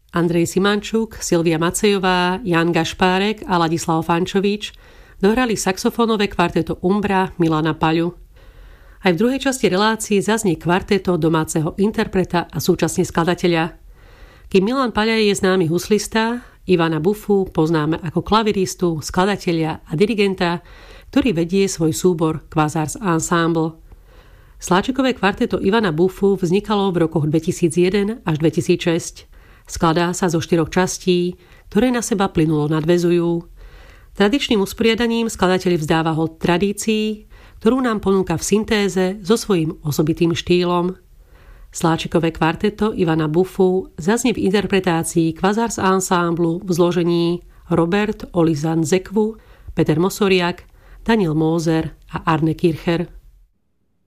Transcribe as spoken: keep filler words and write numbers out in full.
Andrej Simančuk, Silvia Macejová, Jan Gašpárek a Ladislav Fančovič dohrali saxofónové kvarteto Umbra Milana Paľu. Aj v druhej časti relácie zaznie kvarteto domáceho interpreta a súčasne skladateľa. Kým Milan Paľa je známy huslista, Ivana Bufu poznáme ako klaviristu, skladateľa a dirigenta, ktorý vedie svoj súbor Quasars Ensemble. Sláčikové kvarteto Ivana Bufu vznikalo v rokoch dvetisícjeden až dvetisícšesť. Skladá sa zo štyroch častí, ktoré na seba plynulo nadväzujú. Tradičným usporiadaním skladateľ vzdáva hod tradícií, ktorú nám ponúka v syntéze so svojím osobitým štýlom. Sláčikové kvarteto Ivana Bufu zaznie v interpretácii Quasars Ensemble v zložení Robert Olizan Zekvu, Peter Mosoriak, Daniel Mózer a Arne Kircher.